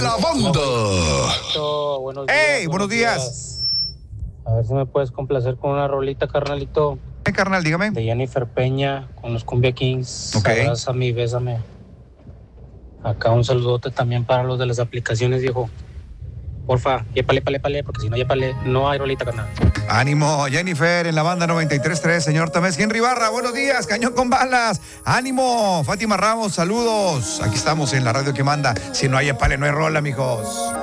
La banda. Buenos días. ¡Hey! Buenos días. A ver si me puedes complacer con una rolita, carnalito. Carnal, dígame. De Jennifer Peña con los Cumbia Kings. Ok. Abrázame y bésame. Acá un saludote también para los de las aplicaciones, viejo. Porfa, yépale, porque si no yépale, no hay rolita, carnal. Ánimo, Jennifer, en la banda 93.3, señor Tamés. Henry Barra, buenos días, cañón con balas. Ánimo, Fátima Ramos, saludos. Aquí estamos en la radio que manda. Si no hay epale, no hay rola, mijos.